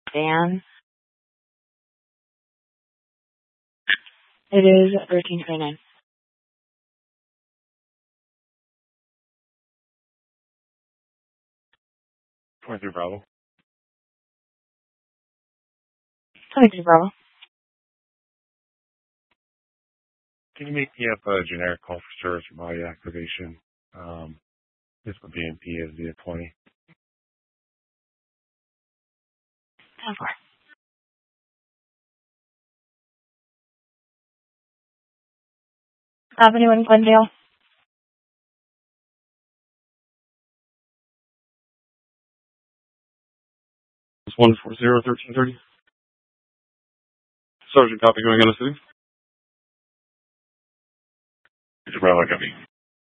Dan. It is 1329. 23 Bravo. 23 Bravo. Can you make me up a generic call for service for body activation? This would be BNP as the 20. 10-4. Avenue in Glendale. It's 140-1330. Sergeant, copy going out of city. Bravo, copy.